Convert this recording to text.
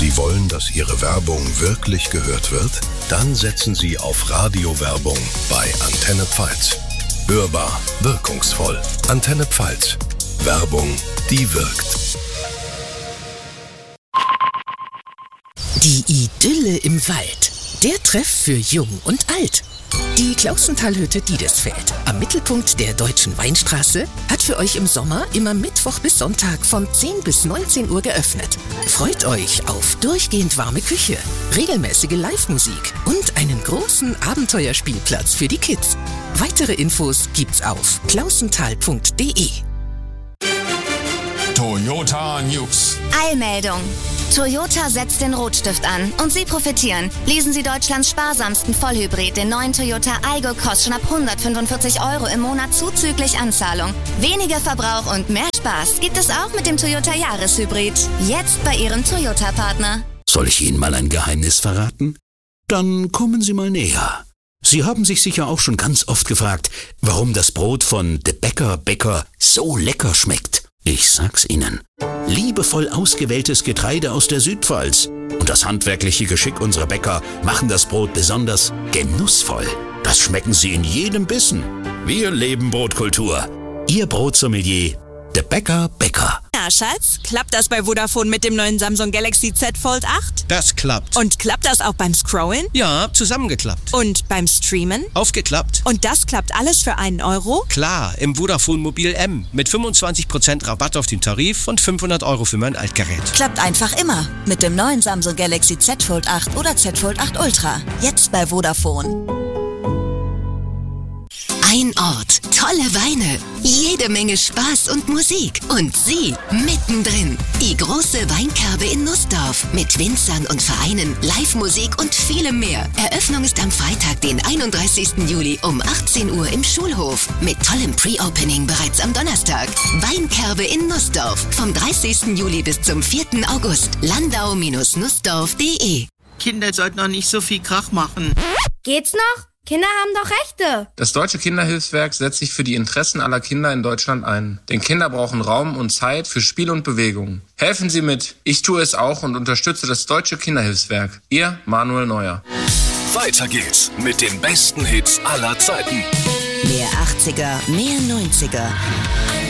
Sie wollen, dass Ihre Werbung wirklich gehört wird? Dann setzen Sie auf Radiowerbung bei Antenne Pfalz. Hörbar, wirkungsvoll. Antenne Pfalz. Werbung, die wirkt. Die Idylle im Wald. Der Treff für Jung und Alt. Die Klausentalhütte Diedesfeld am Mittelpunkt der Deutschen Weinstraße hat für euch im Sommer immer Mittwoch bis Sonntag von 10 bis 19 Uhr geöffnet. Freut euch auf durchgehend warme Küche, regelmäßige Live-Musik und einen großen Abenteuerspielplatz für die Kids. Weitere Infos gibt's auf klausental.de. Toyota News. Eilmeldung. Toyota setzt den Rotstift an und Sie profitieren. Lesen Sie Deutschlands sparsamsten Vollhybrid, den neuen Toyota Aygo, kostet schon ab 145 € im Monat zuzüglich Anzahlung. Weniger Verbrauch und mehr Spaß gibt es auch mit dem Toyota Jahreshybrid. Jetzt bei Ihrem Toyota-Partner. Soll ich Ihnen mal ein Geheimnis verraten? Dann kommen Sie mal näher. Sie haben sich sicher auch schon ganz oft gefragt, warum das Brot von De Bäcker so lecker schmeckt. Ich sag's Ihnen. Liebevoll ausgewähltes Getreide aus der Südpfalz und das handwerkliche Geschick unserer Bäcker machen das Brot besonders genussvoll. Das schmecken Sie in jedem Bissen. Wir leben Brotkultur. Ihr Brotsommelier, De Bäcker. Ja, Schatz, klappt das bei Vodafone mit dem neuen Samsung Galaxy Z Fold 8? Das klappt. Und klappt das auch beim Scrollen? Ja, zusammengeklappt. Und beim Streamen? Aufgeklappt. Und das klappt alles für €1? Klar, im Vodafone Mobil M mit 25% Rabatt auf den Tarif und 500 € für mein Altgerät. Klappt einfach immer mit dem neuen Samsung Galaxy Z Fold 8 oder Z Fold 8 Ultra. Jetzt bei Vodafone. Ein Ort, tolle Weine, jede Menge Spaß und Musik und Sie mittendrin. Die große Weinkerbe in Nussdorf mit Winzern und Vereinen, Live-Musik und vielem mehr. Eröffnung ist am Freitag, den 31. Juli um 18 Uhr im Schulhof mit tollem Pre-Opening bereits am Donnerstag. Weinkerbe in Nussdorf vom 30. Juli bis zum 4. August. Landau-nussdorf.de. Kinder sollten noch nicht so viel Krach machen. Geht's noch? Kinder haben doch Rechte. Das Deutsche Kinderhilfswerk setzt sich für die Interessen aller Kinder in Deutschland ein. Denn Kinder brauchen Raum und Zeit für Spiel und Bewegung. Helfen Sie mit. Ich tue es auch und unterstütze das Deutsche Kinderhilfswerk. Ihr Manuel Neuer. Weiter geht's mit den besten Hits aller Zeiten. Mehr 80er, mehr 90er.